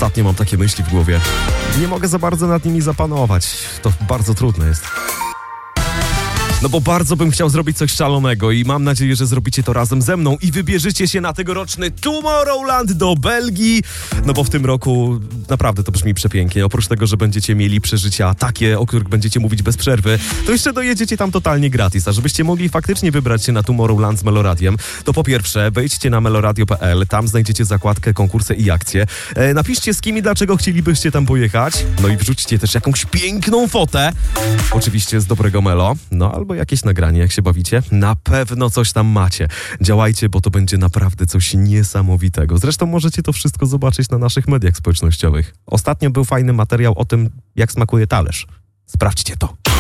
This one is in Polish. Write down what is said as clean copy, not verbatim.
Ostatnio mam takie myśli w głowie. Nie mogę za bardzo nad nimi zapanować. To bardzo trudne jest. No bo bardzo bym chciał zrobić coś szalonego i mam nadzieję, że zrobicie to razem ze mną i wybierzecie się na tegoroczny Tomorrowland do Belgii. No bo w tym roku naprawdę to brzmi przepięknie. Oprócz tego, że będziecie mieli przeżycia takie, o których będziecie mówić bez przerwy, to jeszcze dojedziecie tam totalnie gratis. A żebyście mogli faktycznie wybrać się na Tomorrowland z Meloradiem, to po pierwsze wejdźcie na meloradio.pl, tam znajdziecie zakładkę konkursy i akcje. Napiszcie z kim i dlaczego chcielibyście tam pojechać. No i wrzućcie też jakąś piękną fotę. Oczywiście z dobrego Melo. No albo jakieś nagranie, jak się bawicie. Na pewno coś tam macie. Działajcie, bo to będzie naprawdę coś niesamowitego. Zresztą możecie to wszystko zobaczyć na naszych mediach społecznościowych. Ostatnio był fajny materiał o tym, jak smakuje talerz. Sprawdźcie to.